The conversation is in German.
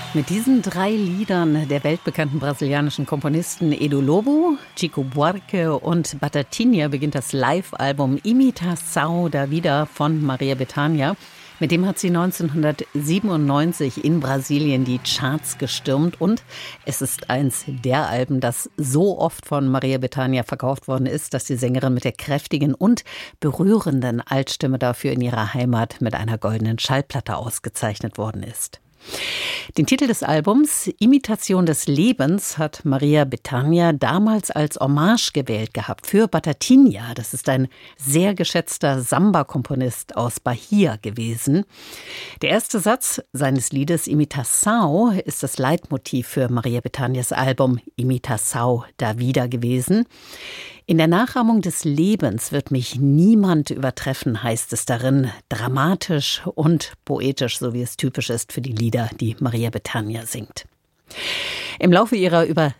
Mit diesen 3 Liedern der weltbekannten brasilianischen Komponisten Edu Lobo, Chico Buarque und Batatinha beginnt das Live-Album Imitação da Vida von Maria Bethânia. Mit dem hat sie 1997 in Brasilien die Charts gestürmt und es ist eins der Alben, das so oft von Maria Bethânia verkauft worden ist, dass die Sängerin mit der kräftigen und berührenden Altstimme dafür in ihrer Heimat mit einer goldenen Schallplatte ausgezeichnet worden ist. Den Titel des Albums, Imitation des Lebens, hat Maria Bethânia damals als Hommage gewählt gehabt für Batatinha. Das ist ein sehr geschätzter Samba-Komponist aus Bahia gewesen. Der erste Satz seines Liedes Imitação ist das Leitmotiv für Maria Bethânias Album Imitação da Vida gewesen. In der Nachahmung des Lebens wird mich niemand übertreffen, heißt es darin, dramatisch und poetisch, so wie es typisch ist für die Lieder, die Maria Bethânia singt. Im Laufe ihrer über